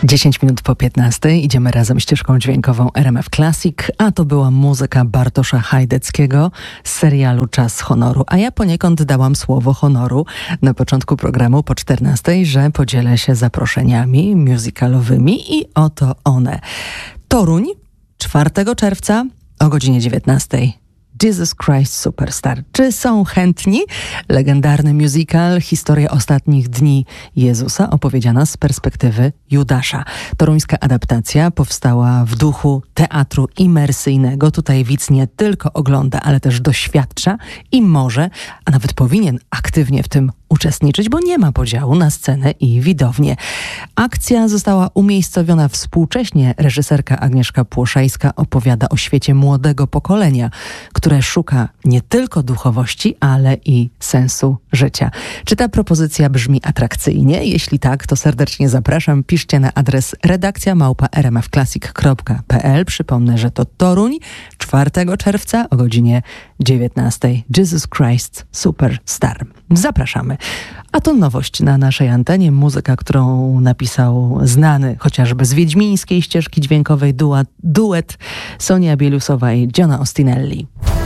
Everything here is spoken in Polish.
10 minut po 15 idziemy razem ścieżką dźwiękową RMF Classic, a to była muzyka Bartosza Hajdeckiego z serialu Czas honoru. A ja poniekąd dałam słowo honoru na początku programu po 14, że podzielę się zaproszeniami musicalowymi i oto one. Toruń, 4 czerwca o godzinie 19. Jesus Christ Superstar. Czy są chętni? Legendarny musical, historia ostatnich dni Jezusa, opowiedziana z perspektywy Judasza. Toruńska adaptacja powstała w duchu teatru imersyjnego. Tutaj widz nie tylko ogląda, ale też doświadcza i może, a nawet powinien aktywnie w tym uczestniczyć, bo nie ma podziału na scenę i widownię. Akcja została umiejscowiona współcześnie. Reżyserka Agnieszka Płoszajska opowiada o świecie młodego pokolenia, które szuka nie tylko duchowości, ale i sensu życia. Czy ta propozycja brzmi atrakcyjnie? Jeśli tak, to serdecznie zapraszam. Piszcie na adres redakcja@rmfclassic.pl. Przypomnę, że to Toruń, 4 czerwca o godzinie 19. Jesus Christ Superstar. Zapraszamy. A to nowość na naszej antenie. Muzyka, którą napisał znany chociażby z wiedźmińskiej ścieżki dźwiękowej duet Sonia Bielusowa i Johna Ostinelli.